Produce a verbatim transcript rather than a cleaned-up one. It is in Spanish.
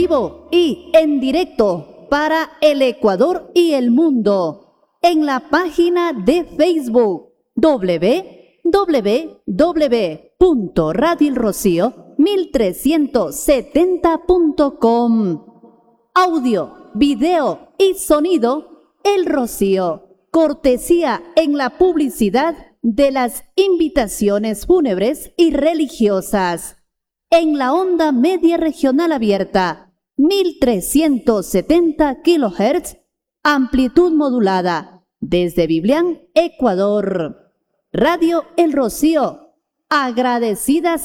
vivo y en directo para el Ecuador y el mundo en la página de Facebook doble u doble u doble u punto radio el rocío mil trescientos setenta punto com. Audio, video y sonido El Rocío. Cortesía en la publicidad de las invitaciones fúnebres y religiosas. En la onda media regional abierta, mil trescientos setenta kilohertz, amplitud modulada, desde Biblián, Ecuador. Radio El Rocío, agradecidas